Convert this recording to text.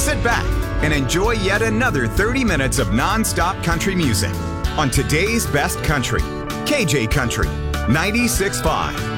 Sit back and enjoy yet another 30 minutes of non-stop country music on today's best country, KJ Country 96.5.